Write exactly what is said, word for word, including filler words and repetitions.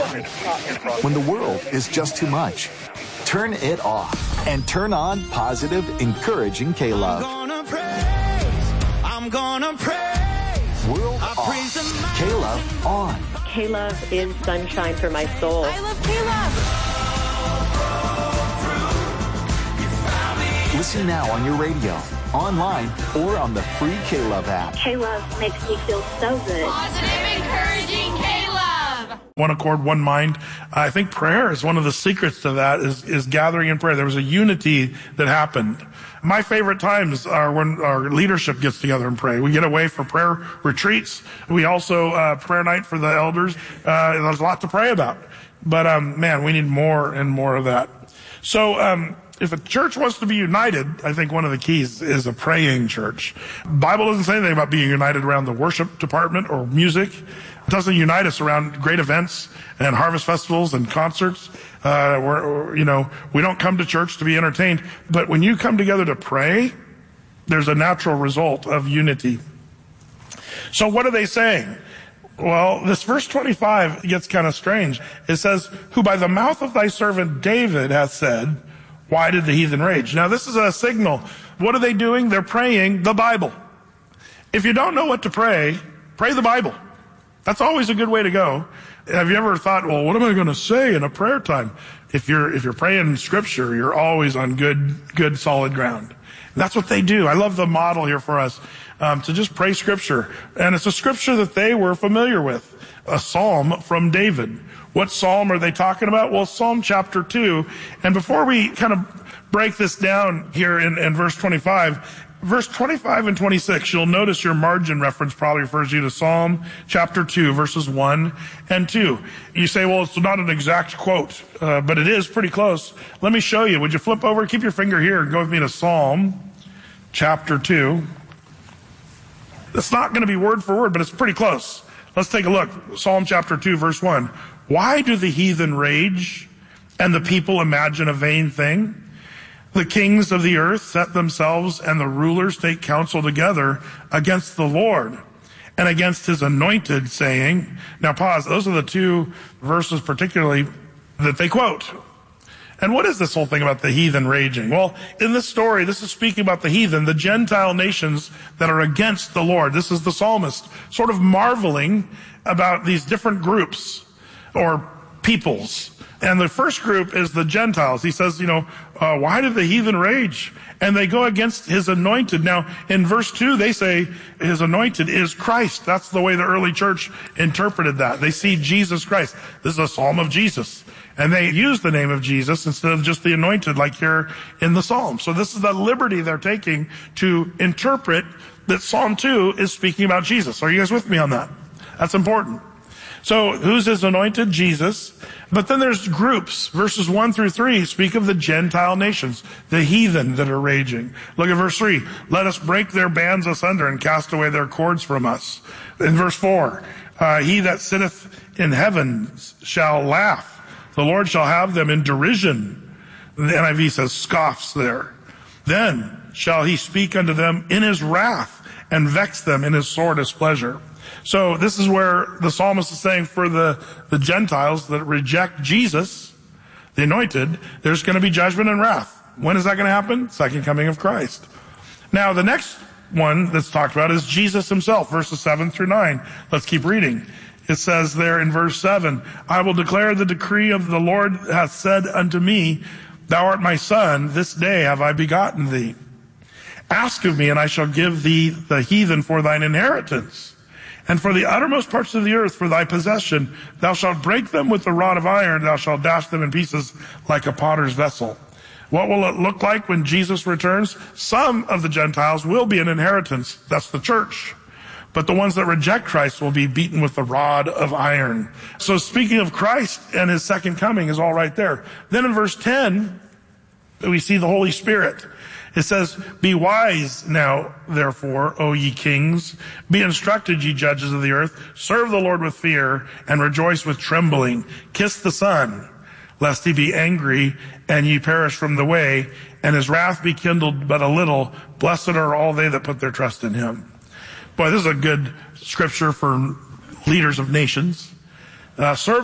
When the world is just too much, turn it off and turn on positive, encouraging K-Love. I'm gonna praise, I'm gonna praise. World off, K-Love on. K-Love is sunshine for my soul. I love K-Love. Listen now on your radio, online, or on the free K-Love app. K-Love makes me feel so good. Positive, encouraging K-Love. One accord, one mind. I think prayer is one of the secrets to that is, is gathering in prayer. There was a unity that happened. My favorite times are when our leadership gets together and pray. We get away for prayer retreats. We also, uh, prayer night for the elders. Uh, there's a lot to pray about. But, um, man, we need more and more of that. So, um, if a church wants to be united, I think one of the keys is a praying church. The Bible doesn't say anything about being united around the worship department or music. It doesn't unite us around great events and harvest festivals and concerts. Uh, where, you know, we don't come to church to be entertained. But when you come together to pray, there's a natural result of unity. So what are they saying? Well, this verse twenty-five gets kind of strange. It says, who by the mouth of thy servant David hath said, why did the heathen rage? Now, this is a signal. What are they doing? They're praying the Bible. If you don't know what to pray, pray the Bible. That's always a good way to go. Have you ever thought, well, what am I going to say in a prayer time? If you're, if you're praying scripture, you're always on good, good, solid ground. That's what they do. I love the model here for us, um, to just pray scripture. And it's a scripture that they were familiar with. A psalm from David. What psalm are they talking about? Well, Psalm chapter two. And before we kind of break this down here in, in verse twenty-five, verse twenty-five and twenty-six, you'll notice your margin reference probably refers you to Psalm chapter two, verses one and two. You say, well, it's not an exact quote, uh, but it is pretty close. Let me show you. Would you flip over, keep your finger here, and go with me to Psalm chapter two. It's not going to be word for word, but it's pretty close. Let's take a look. Psalm chapter two, verse one. Why do the heathen rage and the people imagine a vain thing? The kings of the earth set themselves and the rulers take counsel together against the Lord and against his anointed, saying, now pause, those are the two verses particularly that they quote. And what is this whole thing about the heathen raging? Well, in this story, this is speaking about the heathen, the Gentile nations that are against the Lord. This is the psalmist sort of marveling about these different groups or peoples. And the first group is the Gentiles. He says, you know, uh, why did the heathen rage? And they go against his anointed. Now, in verse two, they say his anointed is Christ. That's the way the early church interpreted that. They see Jesus Christ. This is a psalm of Jesus. And they use the name of Jesus instead of just the anointed like here in the psalm. So this is the liberty they're taking to interpret that Psalm two is speaking about Jesus. Are you guys with me on that? That's important. So who's his anointed? Jesus. But then there's groups. Verses one through three speak of the Gentile nations, the heathen that are raging. Look at verse three. Let us break their bands asunder and cast away their cords from us. In verse four, uh, he that sitteth in heaven shall laugh. The Lord shall have them in derision. The N I V says scoffs there. Then shall he speak unto them in his wrath and vex them in his sore displeasure. So this is where the psalmist is saying for the, the Gentiles that reject Jesus, the anointed, there's going to be judgment and wrath. When is that going to happen? Second coming of Christ. Now the next one that's talked about is Jesus himself, verses seven through nine. Let's keep reading. It says there in verse seven, I will declare the decree of the Lord hath said unto me, thou art my son, this day have I begotten thee. Ask of me, and I shall give thee the heathen for thine inheritance, and for the uttermost parts of the earth for thy possession. Thou shalt break them with the rod of iron, thou shalt dash them in pieces like a potter's vessel. What will it look like when Jesus returns? Some of the Gentiles will be an inheritance. That's the church. But the ones that reject Christ will be beaten with the rod of iron. So speaking of Christ and his second coming is all right there. Then in verse ten, we see the Holy Spirit. It says, be wise now, therefore, O ye kings. Be instructed, ye judges of the earth. Serve the Lord with fear and rejoice with trembling. Kiss the Son, lest he be angry and ye perish from the way, and his wrath be kindled but a little. Blessed are all they that put their trust in him. Boy, this is a good scripture for leaders of nations. Uh, serve